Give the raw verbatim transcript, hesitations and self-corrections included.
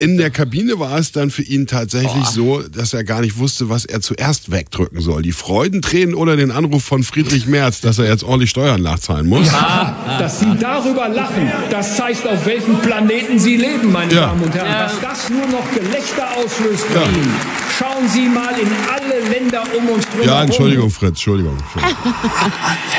In der Kabine war es dann für ihn tatsächlich oh. so, dass er gar nicht wusste, was er zuerst wegdrücken soll. Die Freudentränen oder den Anruf von Friedrich Merz, dass er jetzt ordentlich Steuern nachzahlen muss. Ja, dass Sie darüber lachen, das zeigt, auf welchem Planeten Sie leben, meine ja. Damen und Herren. Ja. Dass das nur noch Gelächter auslöst bei ja. Ihnen. Schauen Sie mal in alle Länder um uns drüber. Ja, Entschuldigung, Fritz, Entschuldigung. Entschuldigung.